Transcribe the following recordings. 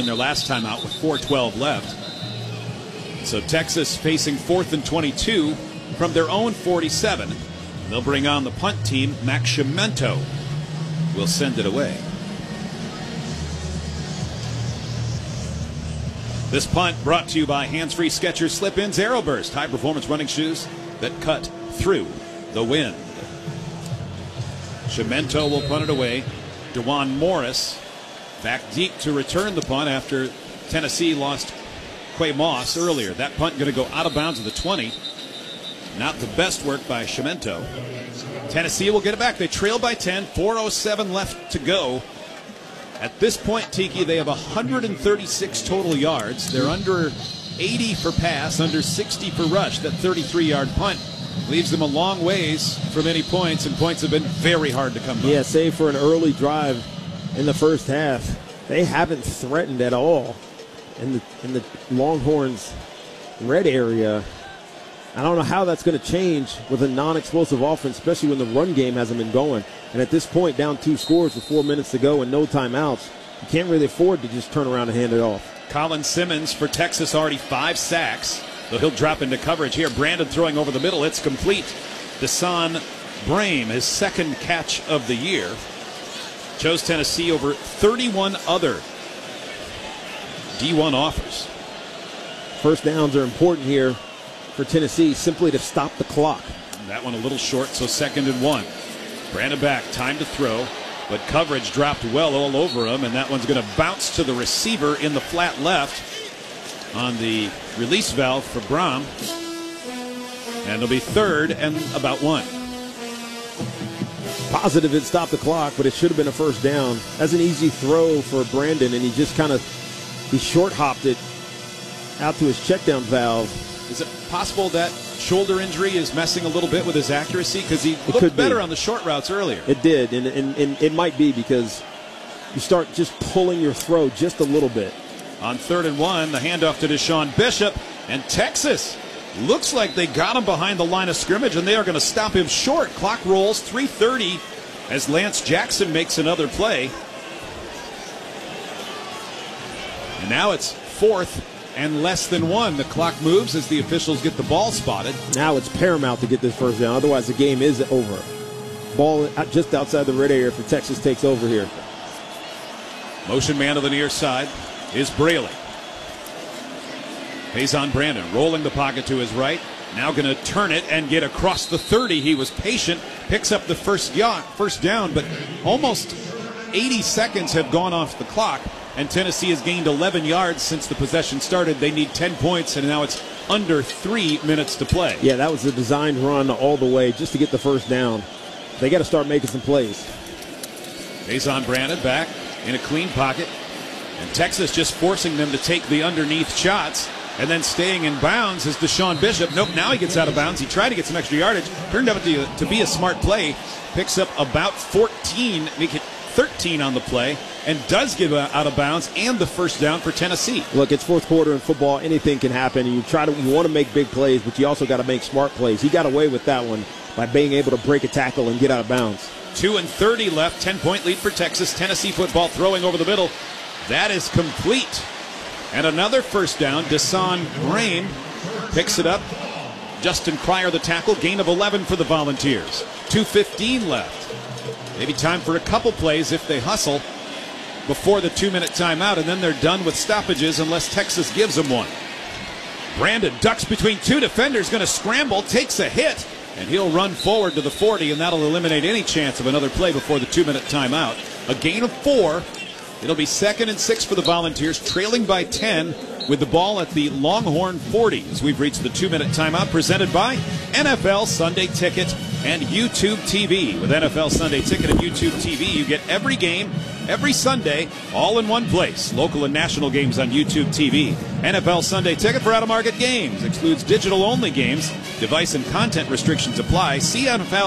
in their last time out with 4:12 left. So Texas facing 4th and 22 from their own 47. They'll bring on the punt team. Max Cimento will send it away. This punt brought to you by hands-free Skechers Slip-ins Aeroburst, high-performance running shoes that cut through the wind. Cimento will punt it away. DeJuan Morris back deep to return the punt after Tennessee lost Quay Moss earlier. That punt going to go out of bounds at the 20. Not the best work by Cimento. Tennessee will get it back. They trail by 10. 4:07 left to go. At this point, Tiki, they have 136 total yards. They're under 80 for pass, under 60 for rush. That 33-yard punt leaves them a long ways from any points, and points have been very hard to come by. Yeah, save for an early drive in the first half. They haven't threatened at all in the Longhorns' red area. I don't know how that's going to change with a non-explosive offense, especially when the run game hasn't been going. And at this point, down 2 scores with 4 minutes to go and no timeouts, you can't really afford to just turn around and hand it off. Colin Simmons for Texas, already 5 sacks. So he'll drop into coverage here. Brandon throwing over the middle. It's complete. Desan Brame, his 2nd catch of the year. Chose Tennessee over 31 other D1 offers. First downs are important here for Tennessee, simply to stop the clock. That one a little short, so 2nd and 1. Brandon back, time to throw, but coverage dropped well all over him, and that one's going to bounce to the receiver in the flat left on the release valve for Brom. And it'll be 3rd and about 1. Positive it stopped the clock, but it should have been a first down. That's an easy throw for Brandon, and he just he short hopped it out to his checkdown valve. Is it possible that shoulder injury is messing a little bit with his accuracy? Because he looked better on the short routes earlier. It did, and it might be because you start just pulling your throw just a little bit. On 3rd and 1, the handoff to Deshaun Bishop, and Texas looks like they got him behind the line of scrimmage, and they are going to stop him short. Clock rolls, 3:30, as Lance Jackson makes another play. And now it's 4th and less than 1. The clock moves as the officials get the ball spotted. Now it's paramount to get this first down. Otherwise, the game is over. Ball just outside the red area for Texas takes over here. Motion man to the near side is Braley. Faison Brandon rolling the pocket to his right. Now going to turn it and get across the 30. He was patient. Picks up the first down, but almost 80 seconds have gone off the clock. And Tennessee has gained 11 yards since the possession started. They need 10 points, and now it's under 3 minutes to play. Yeah, that was a designed run all the way just to get the first down. They got to start making some plays. Faison Brandon back in a clean pocket. And Texas just forcing them to take the underneath shots. And then staying in bounds is Deshaun Bishop. Nope, now he gets out of bounds. He tried to get some extra yardage. Turned out to be a smart play. Picks up about 14, make it 13 on the play, and does give out of bounds and the first down for Tennessee. Look, it's 4th quarter in football. Anything can happen. And you want to make big plays, but you also got to make smart plays. He got away with that one by being able to break a tackle and get out of bounds. 2:30 left, 10-point lead for Texas. Tennessee football throwing over the middle. That is complete. And another first down. Desan Brame picks it up. Justin Cryer the tackle. Gain of 11 for the Volunteers. 2:15 left. Maybe time for a couple plays if they hustle before the 2-minute timeout, and then they're done with stoppages unless Texas gives them one. Brandon ducks between 2 defenders, going to scramble, takes a hit, and he'll run forward to the 40, and that'll eliminate any chance of another play before the 2-minute timeout. A gain of 4. It'll be 2nd and 6 for the Volunteers, trailing by 10 with the ball at the Longhorn 40 as we've reached the 2-minute timeout, presented by NFL Sunday Ticket and YouTube TV. With NFL Sunday Ticket and YouTube TV, you get every game, every Sunday, all in one place. Local and national games on YouTube TV. NFL Sunday Ticket for out-of-market games. Excludes digital-only games. Device and content restrictions apply. See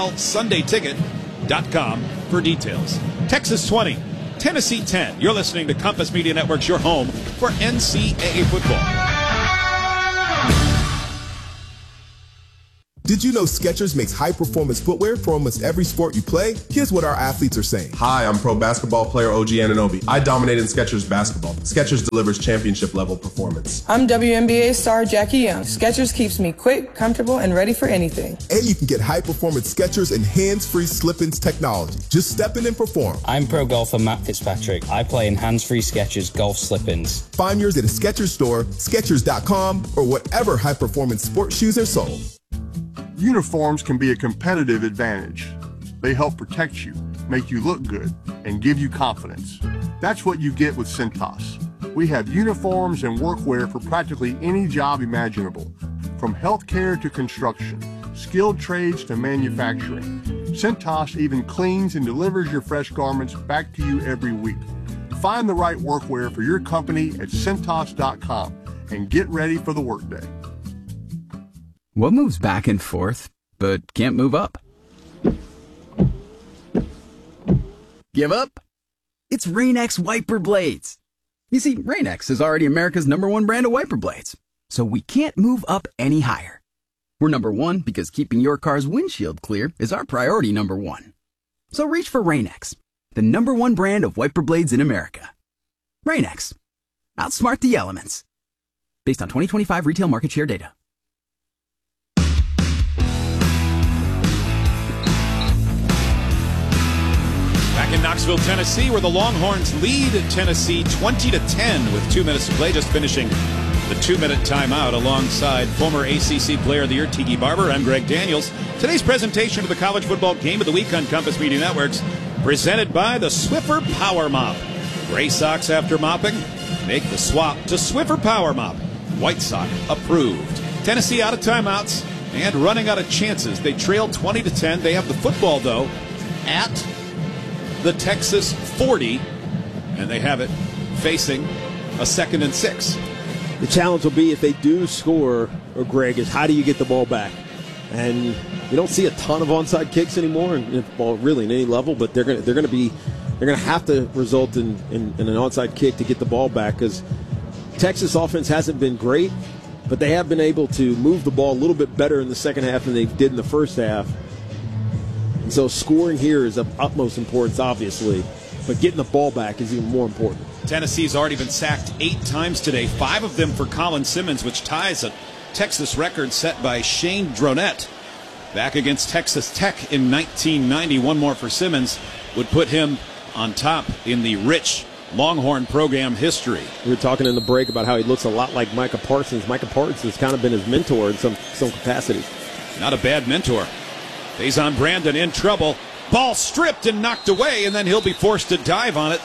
NFLSundayTicket.com for details. Texas 20. Tennessee 10. You're listening to Compass Media Networks, your home for NCAA football. Did you know Skechers makes high-performance footwear for almost every sport you play? Here's what our athletes are saying. Hi, I'm pro basketball player OG Anunoby. I dominate in Skechers basketball. Skechers delivers championship-level performance. I'm WNBA star Jackie Young. Skechers keeps me quick, comfortable, and ready for anything. And you can get high-performance Skechers and hands-free slip-ins technology. Just step in and perform. I'm pro golfer Matt Fitzpatrick. I play in hands-free Skechers golf slip-ins. Find yours at a Skechers store, Skechers.com, or whatever high-performance sports shoes are sold. Uniforms can be a competitive advantage. They help protect you, make you look good, and give you confidence. That's what you get with Cintas. We have uniforms and workwear for practically any job imaginable, from healthcare to construction, skilled trades to manufacturing. Cintas even cleans and delivers your fresh garments back to you every week. Find the right workwear for your company at Cintas.com and get ready for the workday. What moves back and forth, but can't move up? Give up? It's Rain-X wiper blades. You see, Rain-X is already America's #1 brand of wiper blades, so we can't move up any higher. We're #1 because keeping your car's windshield clear is our priority #1. So reach for Rain-X, the #1 brand of wiper blades in America. Rain-X. Outsmart the elements. Based on 2025 retail market share data. Back in Knoxville, Tennessee, where the Longhorns lead Tennessee 20-10 with 2 minutes to play, just finishing the 2-minute timeout alongside former ACC Player of the Year Tiki Barber. I'm Greg Daniels. Today's presentation of the College Football Game of the Week on Compass Media Networks, presented by the Swiffer Power Mop. Gray socks after mopping? Make the swap to Swiffer Power Mop. White sock approved. Tennessee out of timeouts and running out of chances. They trail 20-10. They have the football, though, at the Texas 40, and they have it facing a 2nd and 6. The challenge will be if they do score, or Greg, is how do you get the ball back? And you don't see a ton of onside kicks anymore, in football, really, in any level. But they're going to have to result in an onside kick to get the ball back, because Texas offense hasn't been great, but they have been able to move the ball a little bit better in the second half than they did in the first half. And so scoring here is of utmost importance, obviously, but getting the ball back is even more important. Tennessee's already been sacked 8 times today, 5 of them for Colin Simmons, which ties a Texas record set by Shane Dronette back against Texas Tech in 1990. 1 more for Simmons would put him on top in the rich Longhorn program history. We were talking in the break about how he looks a lot like Micah Parsons. Micah Parsons has kind of been his mentor in some capacity. Not a bad mentor. Faison Brandon in trouble. Ball stripped and knocked away, and then he'll be forced to dive on it.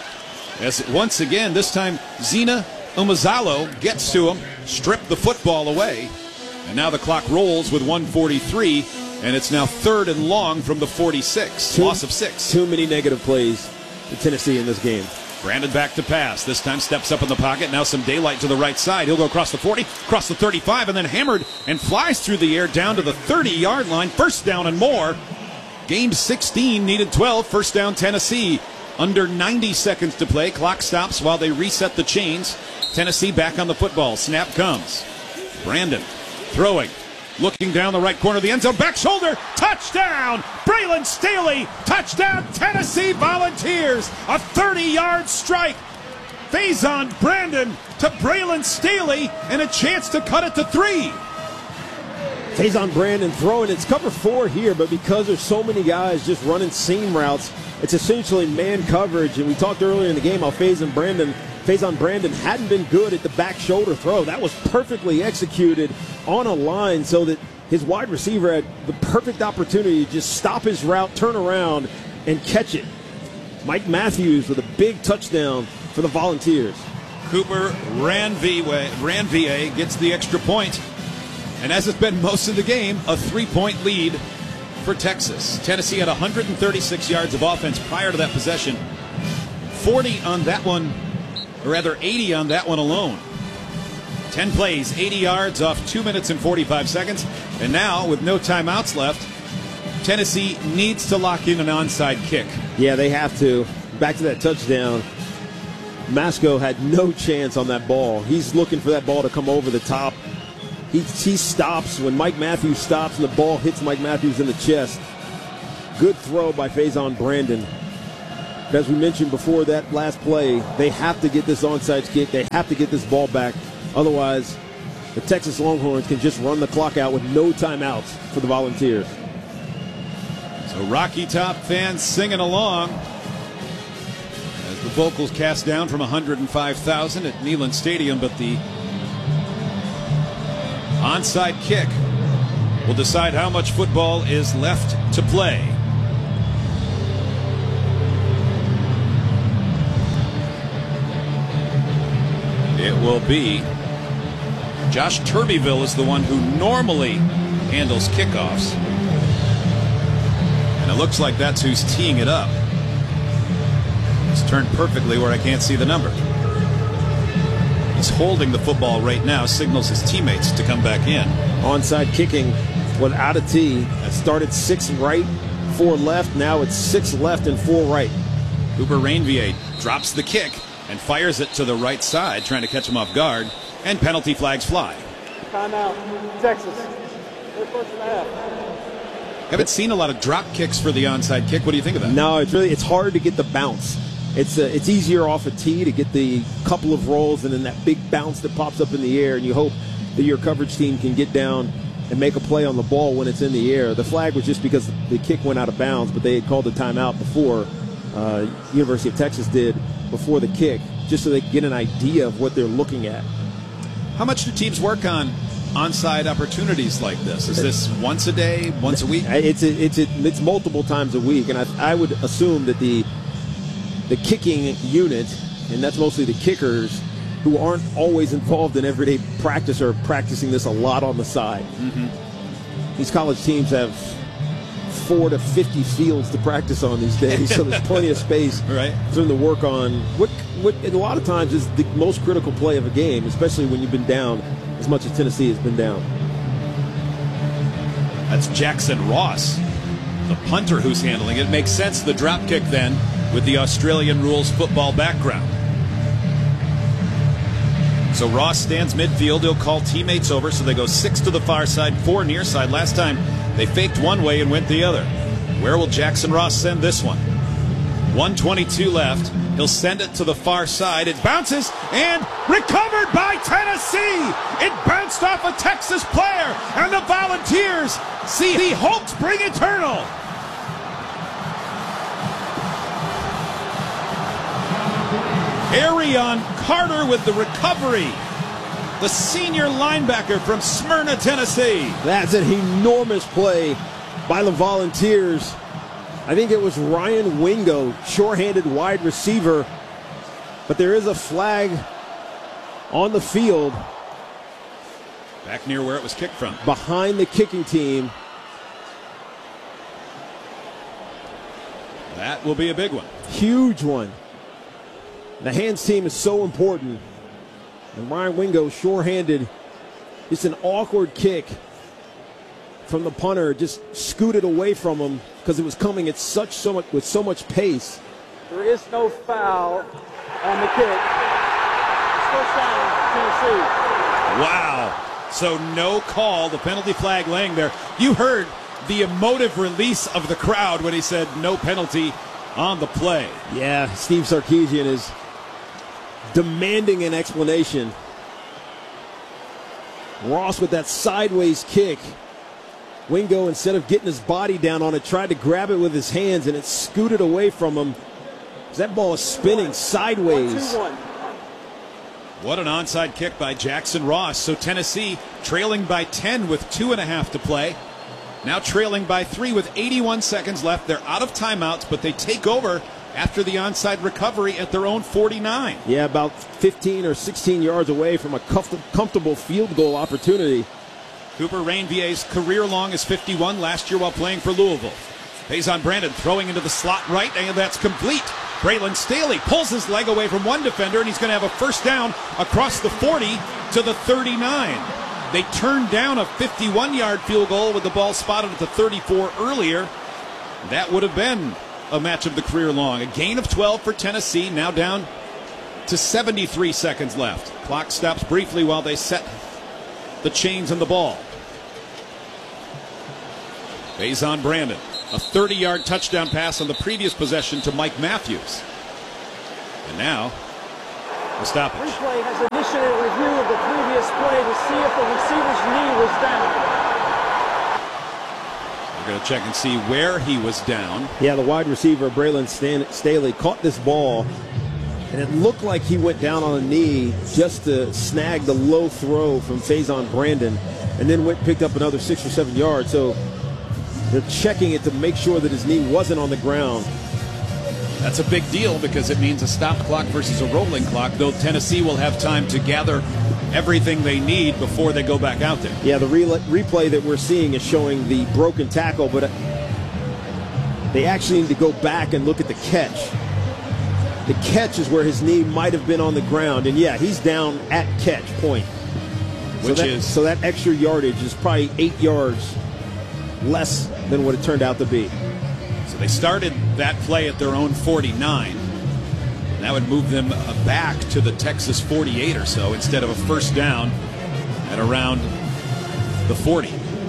As once again, this time Zina Umazalo gets to him, stripped the football away, and now the clock rolls with 1:43, and it's now 3rd and long from the 46. Loss of 6. Too many negative plays to Tennessee in this game. Brandon back to pass. This time steps up in the pocket. Now some daylight to the right side. He'll go across the 40, across the 35, and then hammered and flies through the air down to the 30-yard line. First down and more. Gained 16, needed 12. First down, Tennessee. Under 90 seconds to play. Clock stops while they reset the chains. Tennessee back on the football. Snap comes. Brandon throwing. Looking down the right corner of the end zone. Back shoulder. Touchdown. Braylon Staley. Touchdown. Tennessee Volunteers. A 30-yard strike. Faison Brandon to Braylon Staley, and a chance to cut it to 3. Faison Brandon throwing. It's cover 4 here, but because there's so many guys just running seam routes, it's essentially man coverage. And we talked earlier in the game how Faison Brandon hadn't been good at the back shoulder throw. That was perfectly executed on a line so that his wide receiver had the perfect opportunity to just stop his route, turn around, and catch it. Mike Matthews with a big touchdown for the Volunteers. Cooper Ranvier gets the extra point. And as it's been most of the game, a 3-point lead for Texas. Tennessee had 136 yards of offense prior to that possession. 40 on that one, or rather 80 on that one alone. 10 plays, 80 yards off 2 minutes and 45 seconds. And now, with no timeouts left, Tennessee needs to lock in an onside kick. Yeah, they have to. Back to that touchdown. Masco had no chance on that ball. He's looking for that ball to come over the top. He stops when Mike Matthews stops and the ball hits Mike Matthews in the chest. Good throw by Faison Brandon. As we mentioned before that last play, they have to get this onside kick. They have to get this ball back. Otherwise, the Texas Longhorns can just run the clock out with no timeouts for the Volunteers. So Rocky Top fans singing along as the vocals cast down from 105,000 at Neyland Stadium, but the onside kick will decide how much football is left to play. It will be Josh Turbyville is the one who normally handles kickoffs. And it looks like that's who's teeing it up. It's turned perfectly where I can't see the number. He's holding the football right now, signals his teammates to come back in. Onside kicking without a tee. It started 6 right, 4 left. Now it's 6 left and 4 right. Cooper Rainvier drops the kick and fires it to the right side, trying to catch him off guard, and penalty flags fly. Timeout, Texas. First and a half. Haven't seen a lot of drop kicks for the onside kick. What do you think of that? No, it's hard to get the bounce. It's easier off a tee to get the couple of rolls and then that big bounce that pops up in the air, and you hope that your coverage team can get down and make a play on the ball when it's in the air. The flag was just because the kick went out of bounds, but they had called the timeout before. University of Texas did before the kick, just so they can get an idea of what they're looking at. How much do teams work on onside opportunities like this? Is this once a day, once a week? It's multiple times a week, and I would assume that the kicking unit, and that's mostly the kickers, who aren't always involved in everyday practice, are practicing this a lot on the side. Mm-hmm. These college teams have 4 to 50 fields to practice on these days, so there's plenty of space for them to work on what a lot of times is the most critical play of a game, especially when you've been down as much as Tennessee has been down. That's Jackson Ross, the punter, who's handling it. Makes sense, the drop kick then, with the Australian rules football background. So Ross stands midfield. He'll call teammates over, so they go 6 to the far side, 4 near side. Last time they faked one way and went the other. Where will Jackson Ross send this one? 1:22 left. He'll send it to the far side. It bounces and recovered by Tennessee. It bounced off a Texas player, and the Volunteers see the hopes bring eternal. Arion Carter with the recovery. The senior linebacker from Smyrna, Tennessee. That's an enormous play by the Volunteers. I think it was Ryan Wingo, short-handed wide receiver. But there is a flag on the field. Back near where it was kicked from. Behind the kicking team. That will be a big one. Huge one. The hands team is so important. And Ryan Wingo, short-handed, it's an awkward kick from the punter, just scooted away from him because it was coming at with so much pace. There is no foul on the kick. It's first down, Tennessee. Wow. So no call, the penalty flag laying there. You heard the emotive release of the crowd when he said no penalty on the play. Yeah, Steve Sarkisian is demanding an explanation. Ross with that sideways kick. Wingo, instead of getting his body down on it, tried to grab it with his hands, and it scooted away from him. That ball is spinning sideways. What an onside kick by Jackson Ross. So Tennessee trailing by 10 with 2.5 to play. Now trailing by 3 with 81 seconds left. They're out of timeouts, but they take over after the onside recovery at their own 49. Yeah, about 15 or 16 yards away from a comfortable field goal opportunity. Cooper Rainvier's career long is 51 last year while playing for Louisville. Faison Brandon throwing into the slot right, and that's complete. Braylon Staley pulls his leg away from one defender, and he's going to have a first down across the 40 to the 39. They turned down a 51-yard field goal with the ball spotted at the 34 earlier. That would have been a match of the career long. A gain of 12 for Tennessee, now down to 73 seconds left. Clock stops briefly while they set the chains and the ball. Faison Brandon, a 30-yard touchdown pass on the previous possession to Mike Matthews. And now, the stoppage. Replay has initiated a review of the previous play to see if the receiver's knee was down. We're going to check and see where he was down. Yeah, the wide receiver, Braylon Staley, caught this ball, and it looked like he went down on a knee just to snag the low throw from Faison Brandon, and then picked up another 6 or 7 yards. So they're checking it to make sure that his knee wasn't on the ground. That's a big deal because it means a stop clock versus a rolling clock, though Tennessee will have time to gather everything they need before they go back out there. Yeah, the replay that we're seeing is showing the broken tackle, but they actually need to go back and look at the catch. The catch is where his knee might have been on the ground, and yeah, he's down at catch point. So that extra yardage is probably 8 yards less than what it turned out to be. So they started that play at their own 49. That would move them back to the Texas 48 or so instead of a first down at around the 40.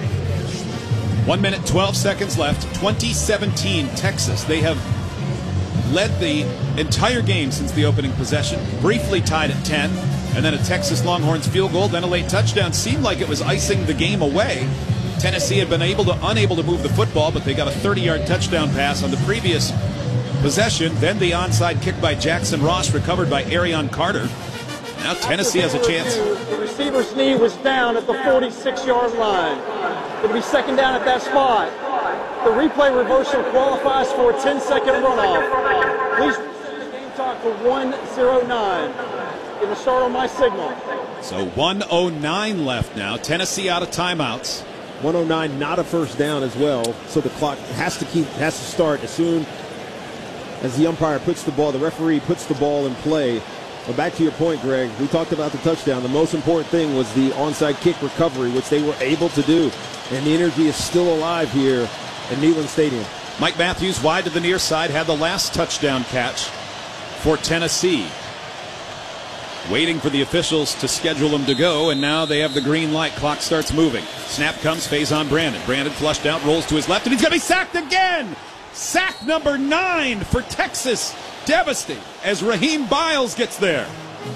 1 minute, 12 seconds left. 2017 Texas. They have led the entire game since the opening possession. Briefly tied at 10. And then a Texas Longhorns field goal, then a late touchdown. Seemed like it was icing the game away. Tennessee had been unable to move the football, but they got a 30-yard touchdown pass on the previous possession. Then the onside kick by Jackson Ross, recovered by Arion Carter. Now Tennessee has a chance. The receiver's knee was down at the 46-yard line. It'll be second down at that spot. The replay reversal qualifies for a 10-second runoff. Please reset the game clock to 1:09. It'll start on my signal. So 1:09 left now. Tennessee out of timeouts. 1:09, not a first down as well. So the clock has to start as soon as the umpire puts the ball, the referee puts the ball in play. But back to your point, Greg, we talked about the touchdown. The most important thing was the onside kick recovery, which they were able to do. And the energy is still alive here at Neyland Stadium. Mike Matthews wide to the near side, had the last touchdown catch for Tennessee. Waiting for the officials to schedule them to go, and now they have the green light. Clock starts moving. Snap comes, Faison Brandon. Brandon flushed out, rolls to his left, and he's going to be sacked again! Sack number 9 for Texas. Devastating as Raheem Biles gets there.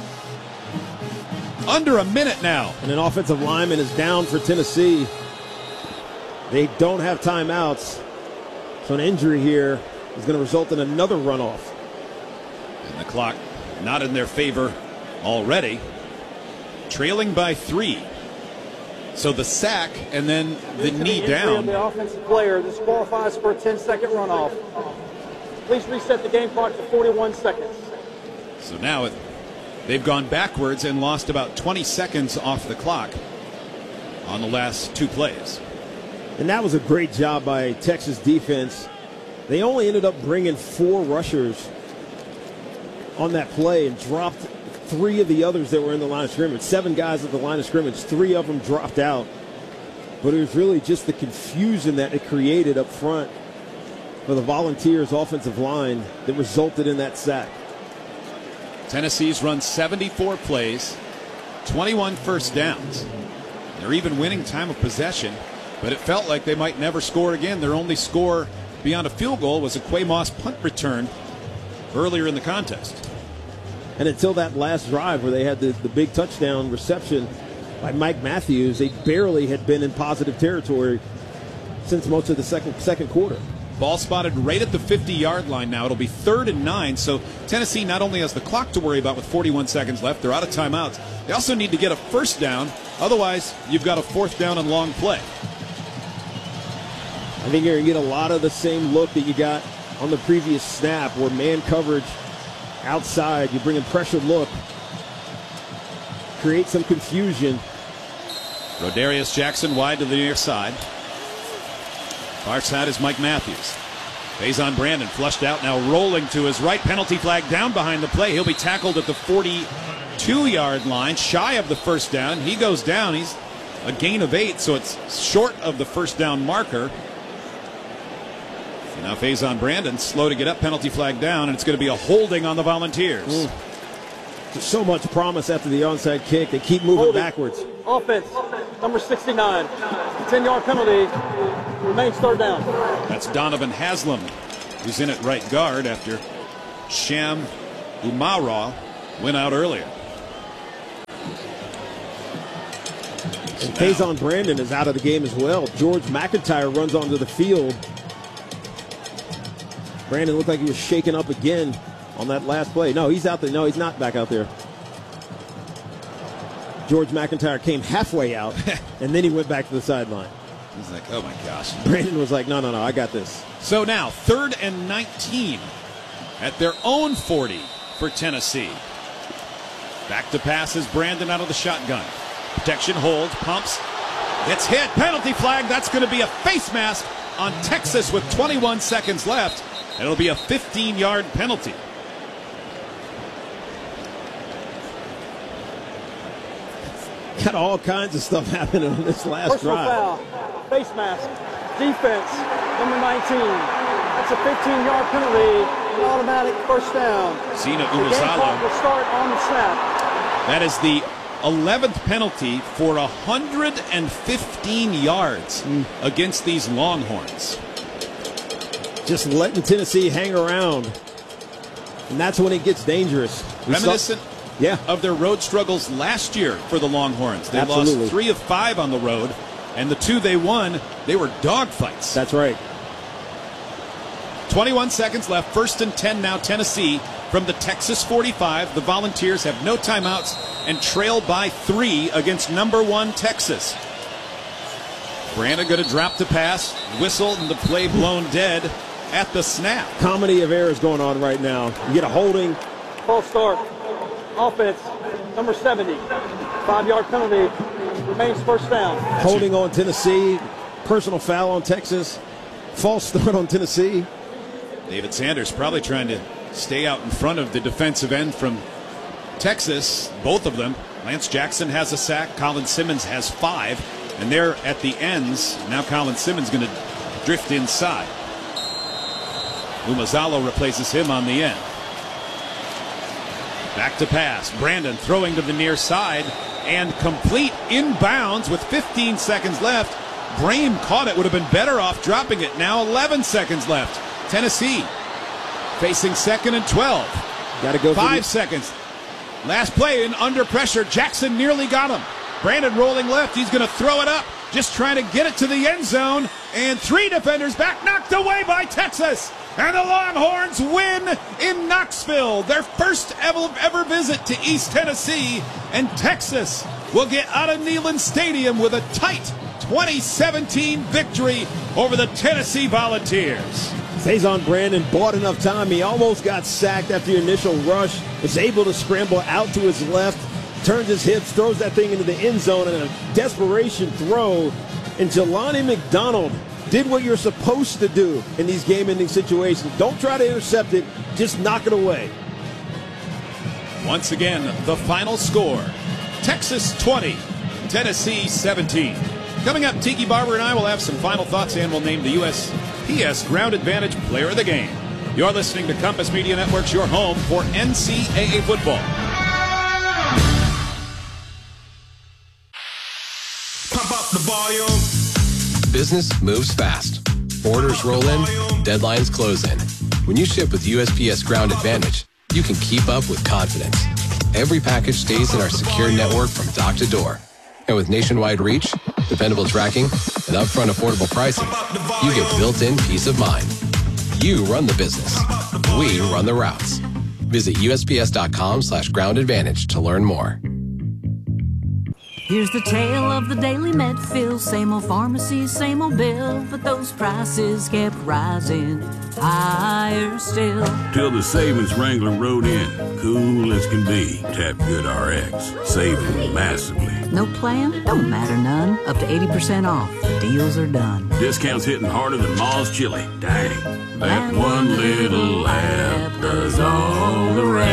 Under a minute now. And an offensive lineman is down for Tennessee. They don't have timeouts. So an injury here is going to result in another runoff. And the clock not in their favor already. Trailing by 3. So the sack and then the knee down. The offensive player, this qualifies for a 10-second runoff. Please reset the game clock to 41 seconds. So now they've gone backwards and lost about 20 seconds off the clock on the last 2 plays. And that was a great job by Texas defense. They only ended up bringing 4 rushers on that play and dropped 3 of the others that were in the line of scrimmage. 7 guys at the line of scrimmage. 3 of them dropped out. But it was really just the confusion that it created up front for the Volunteers offensive line that resulted in that sack. Tennessee's run 74 plays, 21 first downs. They're even winning time of possession, but it felt like they might never score again. Their only score beyond a field goal was a Quay Moss punt return earlier in the contest. And until that last drive where they had the big touchdown reception by Mike Matthews, they barely had been in positive territory since most of the second quarter. Ball spotted right at the 50-yard line now. It'll be 3rd and 9. So Tennessee not only has the clock to worry about with 41 seconds left, they're out of timeouts. They also need to get a first down. Otherwise, you've got a 4th down and long play. I think you're going to get a lot of the same look that you got on the previous snap where man coverage outside, you bring in pressure look, create some confusion. Rodarius Jackson wide to the near side. Far side is Mike Matthews. Faison Brandon flushed out, now rolling to his right. Penalty flag down behind the play. He'll be tackled at the 42-yard line, shy of the first down. He goes down. He's a gain of 8, so it's short of the first down marker. So now Faison Brandon slow to get up, penalty flag down, and it's going to be a holding on the Volunteers. So much promise after the onside kick. They keep moving backwards. Offense, number 69. 10-yard penalty. Remains third down. That's Donovan Haslam, who's in at right guard after Sham Umara went out earlier. And Faison Brandon is out of the game as well. George McIntyre runs onto the field. Brandon looked like he was shaken up again on that last play. No, he's out there. No, he's not back out there. George McIntyre came halfway out, and then he went back to the sideline. He's like, oh my gosh. Brandon was like, no, I got this. So now, 3rd and 19 at their own 40 for Tennessee. Back to pass is Brandon out of the shotgun. Protection holds, pumps, gets hit, penalty flag. That's going to be a face mask on Texas with 21 seconds left. And it'll be a 15-yard penalty. Got all kinds of stuff happening on this last Personal drive. foul, face mask, defense, number 19. That's a 15-yard penalty, an automatic first down. Zina The game clock Umazalo. will start on the snap. That is the 11th penalty for 115 yards against these Longhorns. Just letting Tennessee hang around. And that's when it gets dangerous. Reminiscent Yeah. of their road struggles last year for the Longhorns. They Absolutely. lost 3 of 5 on the road, and the 2 they won, they were dogfights. That's right. 21 seconds left, 1st and 10 now, Tennessee from the Texas 45. The Volunteers have no timeouts and trail by 3 against number 1 Texas. Brandon going to drop the pass, whistle, and the play blown dead at the snap. Comedy of errors going on right now. You get a holding. False start. Offense, number 70. 5-yard penalty. Remains first down. Holding on Tennessee. Personal foul on Texas. False start on Tennessee. David Sanders probably trying to stay out in front of the defensive end from Texas, both of them. Lance Jackson has a sack. Colin Simmons has 5. And they're at the ends. Now Colin Simmons going to drift inside. Umazalo replaces him on the end. Back to pass. Brandon throwing to the near side and complete inbounds with 15 seconds left. Brame caught it. Would have been better off dropping it. Now 11 seconds left. Tennessee facing 2nd and 12. Got to go 5 seconds. Last play and under pressure. Jackson nearly got him. Brandon rolling left. He's going to throw it up. Just trying to get it to the end zone. And 3 defenders back, knocked away by Texas. And the Longhorns win in Knoxville. Their first ever visit to East Tennessee. And Texas will get out of Neyland Stadium with a tight 2017 victory over the Tennessee Volunteers. Faison Brandon bought enough time. He almost got sacked after the initial rush. Was able to scramble out to his left. Turns his hips, throws that thing into the end zone, and a desperation throw. And Jelani McDonald did what you're supposed to do in these game-ending situations. Don't try to intercept it. Just knock it away. Once again, the final score, Texas 20, Tennessee 17. Coming up, Tiki Barber and I will have some final thoughts and we'll name the USPS Ground Advantage Player of the Game. You're listening to Compass Media Networks, your home for NCAA football. Pump up the volume. Business moves fast. Orders roll in, deadlines close in. When you ship with USPS Ground Advantage, you can keep up with confidence. Every package stays in our secure network from dock to door. And with nationwide reach, dependable tracking, and upfront affordable pricing, you get built-in peace of mind. You run the business. We run the routes. Visit USPS.com/Ground Advantage to learn more. Here's the tale of the Daily Medfield. Same old pharmacy, same old bill, but those prices kept rising higher still. Till the savings Wrangler rode in, cool as can be. Tap Good RX, saving massively. No plan? Don't matter none. Up to 80% off. Deals are done. Discounts hitting harder than Ma's chili. Dang, that one little app does all the rest.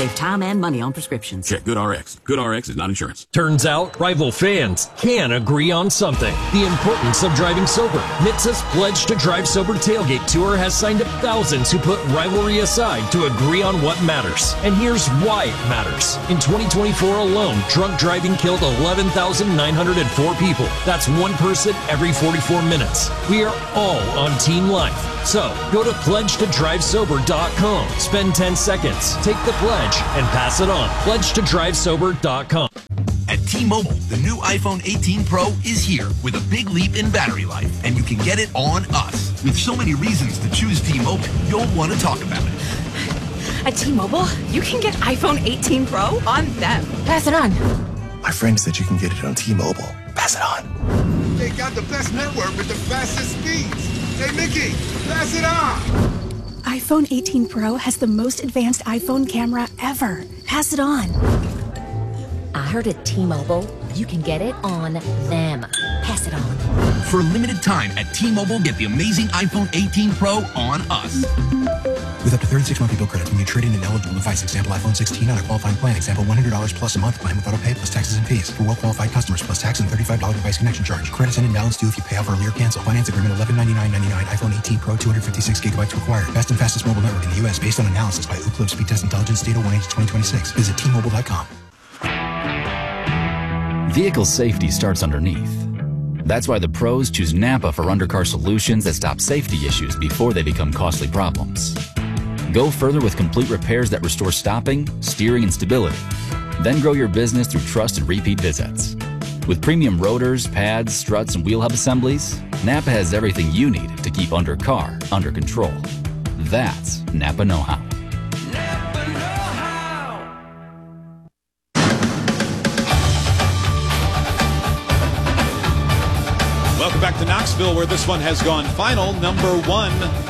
Save time and money on prescriptions. Check GoodRx. GoodRx is not insurance. Turns out, rival fans can agree on something. The importance of driving sober. NHTSA's Pledge to Drive Sober Tailgate Tour has signed up thousands who put rivalry aside to agree on what matters. And here's why it matters. In 2024 alone, drunk driving killed 11,904 people. That's one person every 44 minutes. We are all on Team Life. So, go to pledgetodrivesober.com. Spend 10 seconds, take the pledge, and pass it on. Pledgetodrivesober.com. At T-Mobile, the new iPhone 18 Pro is here with a big leap in battery life, and you can get it on us. With so many reasons to choose T-Mobile, you'll want to talk about it. At T-Mobile, you can get iPhone 18 Pro on them. Pass it on. My friend said you can get it on T-Mobile. Pass it on. They got the best network with the fastest speeds. Hey, Mickey, pass it on. iPhone 18 Pro has the most advanced iPhone camera ever. Pass it on. I heard at T-Mobile, you can get it on them. Pass it on. For a limited time at T-Mobile, get the amazing iPhone 18 Pro on us. With up to 36 monthly bill credits when you trade in an eligible device. Example, iPhone 16 on a qualifying plan. Example, $100 plus a month plan with auto pay plus taxes and fees. For well-qualified customers plus tax and $35 device connection charge. Credits end and balance due if you pay off early or cancel. Finance agreement $1199.99. iPhone 18 Pro 256 gigabytes required. Best and fastest mobile network in the U.S. based on analysis by Ookla Speed Test Intelligence Data 1H2026. Visit T-Mobile.com. Vehicle safety starts underneath. That's why the pros choose Napa for undercar solutions that stop safety issues before they become costly problems. Go further with complete repairs that restore stopping, steering, and stability. Then grow your business through trust and repeat visits. With premium rotors, pads, struts, and wheel hub assemblies, Napa has everything you need to keep undercar under control. That's Napa know-how. Welcome back to Knoxville, where this one has gone final. Number 1,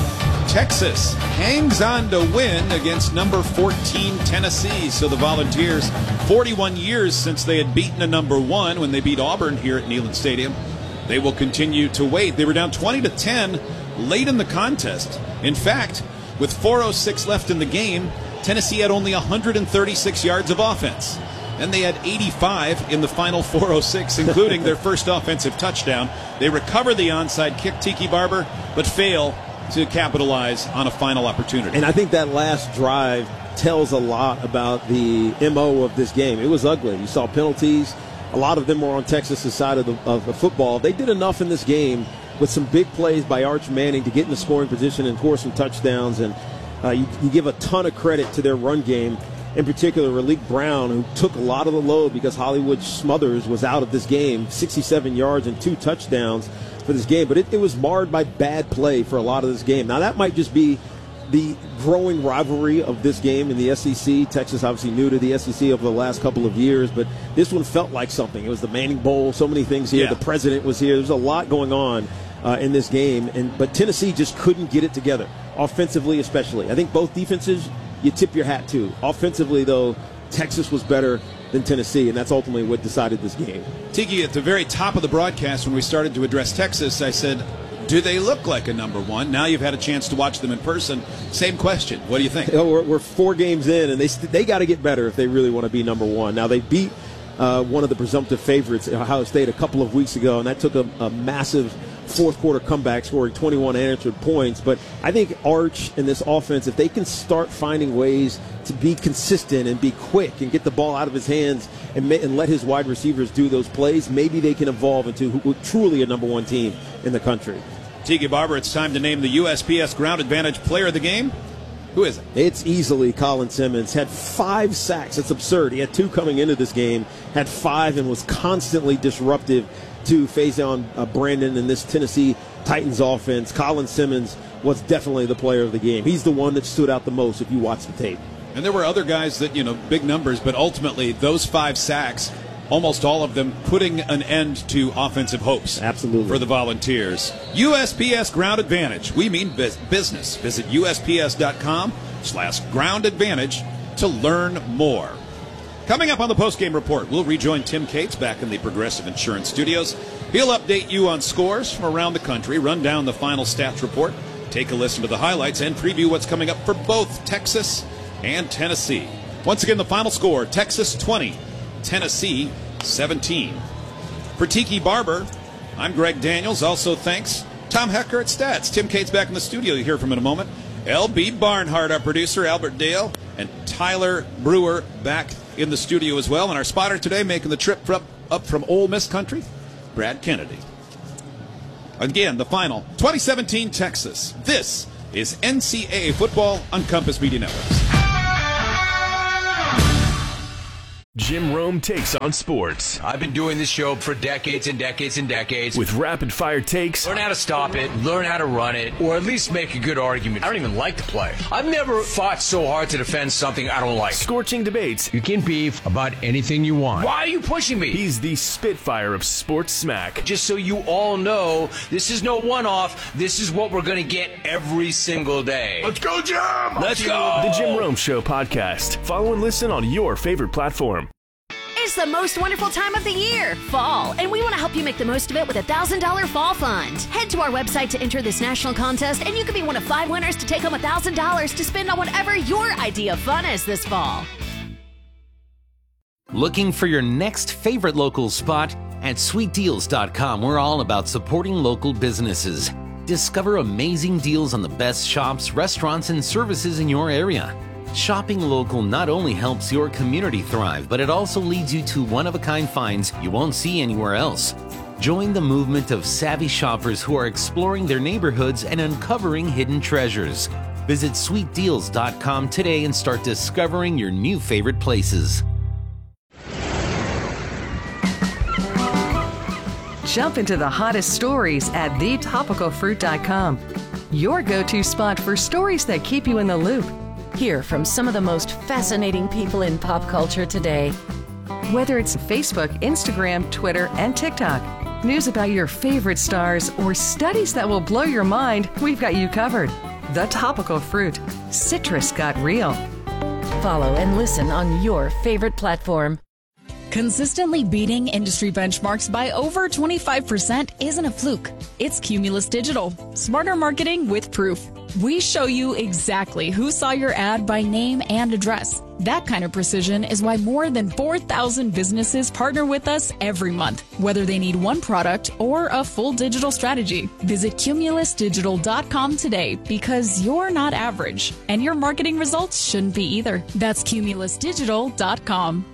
Texas hangs on to win against number 14, Tennessee. So the Volunteers, 41 years since they had beaten a number 1 when they beat Auburn here at Neyland Stadium. They will continue to wait. They were down 20-10 late in the contest. In fact, with 4:06 left in the game, Tennessee had only 136 yards of offense. And they had 85 in the final 4:06, including their first offensive touchdown. They recover the onside kick, Tiki Barber, but fail to capitalize on a final opportunity. And I think that last drive tells a lot about the MO of this game. It was ugly. You saw penalties. A lot of them were on Texas' side of the football. They did enough in this game with some big plays by Arch Manning to get in the scoring position and score some touchdowns. And you give a ton of credit to their run game. In particular, Raleek Brown, who took a lot of the load because Hollywood Smothers was out of this game, 67 yards and 2 touchdowns for this game. But it was marred by bad play for a lot of this game. Now, that might just be the growing rivalry of this game in the SEC. Texas obviously new to the SEC over the last couple of years, but this one felt like something. It was the Manning Bowl, so many things here. Yeah. The president was here. There's a lot going on in this game. But Tennessee just couldn't get it together, offensively especially. I think both defenses you tip your hat to. Offensively, though, Texas was better than Tennessee, and that's ultimately what decided this game. Tiki, at the very top of the broadcast when we started to address Texas, I said, do they look like a number 1? Now you've had a chance to watch them in person. Same question. What do you think? We're 4 games in, and they got to get better if they really want to be number 1. Now, they beat one of the presumptive favorites, Ohio State, a couple of weeks ago, and that took a massive fourth-quarter comeback, scoring 21 unanswered points. But I think Arch and this offense, if they can start finding ways to be consistent and be quick and get the ball out of his hands and let his wide receivers do those plays, maybe they can evolve into truly a number 1 team in the country. Tiki Barber, it's time to name the USPS Ground Advantage player of the game. Who is it? It's easily Colin Simmons. Had 5 sacks. It's absurd. He had 2 coming into this game, had 5, and was constantly disruptive to Faison Brandon and this Tennessee Titans offense. Colin Simmons was definitely the player of the game. He's the one that stood out the most if you watch the tape. And there were other guys that, big numbers, but ultimately those 5 sacks, almost all of them putting an end to offensive hopes. Absolutely. For the Volunteers. USPS Ground Advantage. We mean business. Visit USPS.com/Ground Advantage to learn more. Coming up on the postgame report, we'll rejoin Tim Cates back in the Progressive Insurance Studios. He'll update you on scores from around the country, run down the final stats report, take a listen to the highlights, and preview what's coming up for both Texas and Tennessee. Once again, the final score, Texas 20, Tennessee 17. For Tiki Barber, I'm Greg Daniels. Also thanks Tom Hecker at Stats. Tim Cates back in the studio. You'll hear from him in a moment. L.B. Barnhart, our producer, Albert Dale, and Tyler Brewer back in the studio as well. And our spotter today making the trip up from Ole Miss country, Brad Kennedy. Again, the final, 2017 Texas. This is NCAA football on Compass Media Networks. Jim Rome takes on sports. I've been doing this show for decades and decades and decades. With rapid-fire takes. Learn how to stop it, learn how to run it, or at least make a good argument. I don't even like the play. I've never fought so hard to defend something I don't like. Scorching debates. You can beef about anything you want. Why are you pushing me? He's the Spitfire of sports smack. Just so you all know, this is no one-off. This is what we're going to get every single day. Let's go, Jim! Let's go! The Jim Rome Show podcast. Follow and listen on your favorite platform. It's the most wonderful time of the year, fall, and we want to help you make the most of it with a $1,000 fall fund. Head to our website to enter this national contest, and you could be one of 5 winners to take home $1,000 to spend on whatever your idea of fun is this fall. Looking for your next favorite local spot? At sweetdeals.com, we're all about supporting local businesses. Discover amazing deals on the best shops, restaurants, and services in your area. Shopping local not only helps your community thrive, but it also leads you to one-of-a-kind finds you won't see anywhere else. Join the movement of savvy shoppers who are exploring their neighborhoods and uncovering hidden treasures. Visit sweetdeals.com today and start discovering your new favorite places. Jump into the hottest stories at thetopicalfruit.com. Your go-to spot for stories that keep you in the loop. Hear from some of the most fascinating people in pop culture today. Whether it's Facebook, Instagram, Twitter, and TikTok, news about your favorite stars, or studies that will blow your mind, we've got you covered. The Topical Fruit. Citrus got real. Follow and listen on your favorite platform. Consistently beating industry benchmarks by over 25% isn't a fluke. It's Cumulus Digital. Smarter marketing with proof. We show you exactly who saw your ad by name and address. That kind of precision is why more than 4,000 businesses partner with us every month, whether they need one product or a full digital strategy. Visit cumulusdigital.com today because you're not average, and your marketing results shouldn't be either. That's cumulusdigital.com.